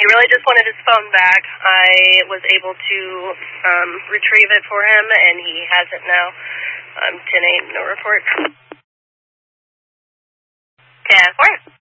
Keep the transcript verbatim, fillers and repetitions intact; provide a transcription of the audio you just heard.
really just wanted his phone back. I was able to um, retrieve it for him, and he has it now. Um, ten eight, no report. ten four.